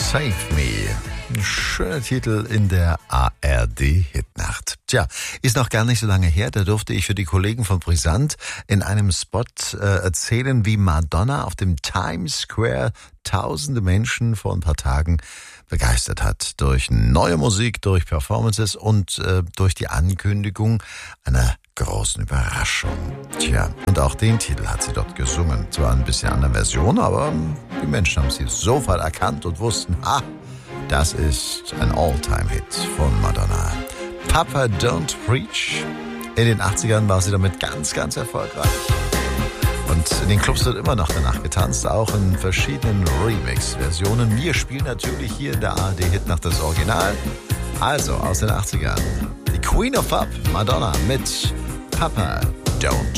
Save Me. Ein schöner Titel in der ARD-Hitnacht. Tja, ist noch gar nicht so lange her, da durfte ich für die Kollegen von Brisant in einem Spot erzählen, wie Madonna auf dem Times Square tausende Menschen vor ein paar Tagen begeistert hat. Durch neue Musik, durch Performances und durch die Ankündigung einer großen Überraschung. Tja, und auch den Titel hat sie dort gesungen. Zwar ein bisschen andere Version, aber die Menschen haben sie sofort erkannt und wussten, das ist ein All-Time-Hit von Madonna. Papa Don't Preach. In den 80ern war sie damit ganz, ganz erfolgreich. Und in den Clubs wird immer noch danach getanzt, auch in verschiedenen Remix-Versionen. Wir spielen natürlich hier in der ARD-Hitnacht das Original. Also aus den 80ern. Die Queen of Pop, Madonna mit Papa Don't